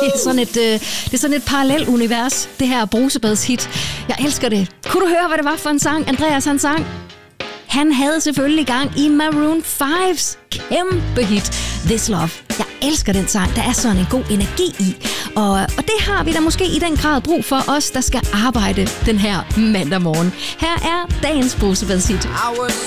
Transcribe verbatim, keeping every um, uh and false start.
Det er sådan et, øh, det er sådan et parallelt univers, det her brusebadshit. Jeg elsker det. Kunne du høre, hvad det var for en sang, Andreas han sang? Han havde selvfølgelig gang i Maroon fives kæmpe hit, This Love. Jeg elsker den sang. Der er sådan en god energi i. Og, og det har vi da måske i den grad brug for os, der skal arbejde den her mandag morgen. Her er dagens brusebadshit.